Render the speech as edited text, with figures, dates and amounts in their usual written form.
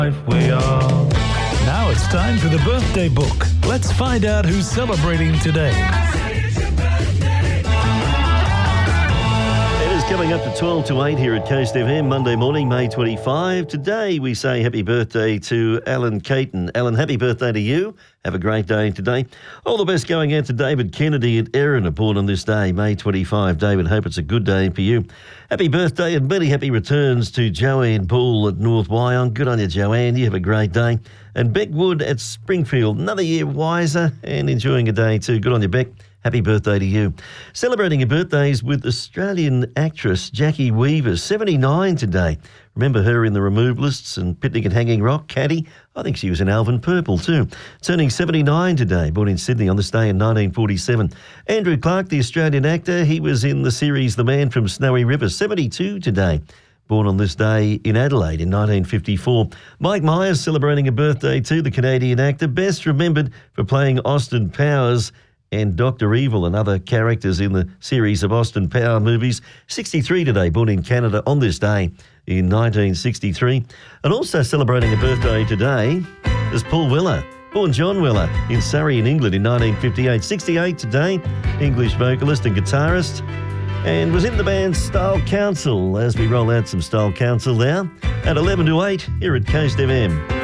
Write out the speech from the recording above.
We are. Now it's time for the birthday book. Let's find out who's celebrating today. It is coming up to 12 to 8 here at Coast FM, Monday morning, May 25. Today we say happy birthday to Alan Caton. Alan, happy birthday to you. Have a great day today. All the best going out to David Kennedy and Erin are born on this day, May 25. David, hope it's a good day for you. Happy birthday and many happy returns to Joanne Ball at North Wyong. Good on you, Joanne. You have a great day. And Beck Wood at Springfield, another year wiser and enjoying a day too. Good on you, Beck. Happy birthday to you. Celebrating your birthdays with Australian actress Jackie Weaver, 79 today. Remember her in The Removalists and Picnic at Hanging Rock, Caddy? I think she was in Alvin Purple too. Turning 79 today, born in Sydney on this day in 1947. Andrew Clark, the Australian actor, he was in the series The Man from Snowy River, 72 today. Born on this day in Adelaide in 1954. Mike Myers celebrating a birthday too, the Canadian actor, best remembered for playing Austin Powers and Dr. Evil and other characters in the series of Austin Power movies. 63 today, born in Canada on this day in 1963. And also celebrating a birthday today is Paul Weller, born John Weller in Surrey in England in 1958. 68 today, English vocalist and guitarist, and was in the band Style Council as we roll out some Style Council now at 11 to 8 here at Coast FM.